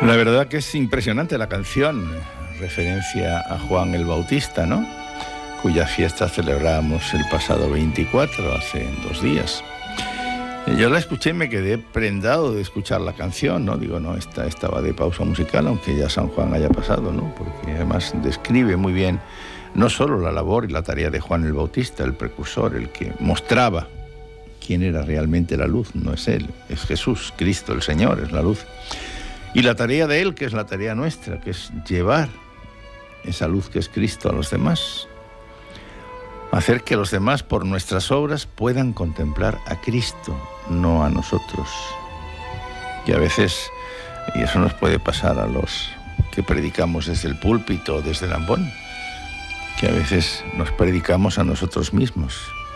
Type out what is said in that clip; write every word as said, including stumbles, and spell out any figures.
La verdad que es impresionante la canción, referencia a Juan el Bautista, ¿no? Cuya fiesta celebramos el pasado veinticuatro, hace dos días. Yo la escuché y me quedé prendado de escuchar la canción, ¿no? Digo, no, esta estaba de pausa musical, aunque ya San Juan haya pasado, ¿no? Porque además describe muy bien no solo la labor y la tarea de Juan el Bautista, el precursor, el que mostraba quién era realmente la luz, no es él, es Jesús, Cristo, el Señor, es la luz. Y la tarea de él, que es la tarea nuestra, que es llevar esa luz que es Cristo a los demás. Hacer que los demás, por nuestras obras, puedan contemplar a Cristo, no a nosotros. Y a veces, y eso nos puede pasar a los que predicamos desde el púlpito o desde el ambón, que a veces nos predicamos a nosotros mismos.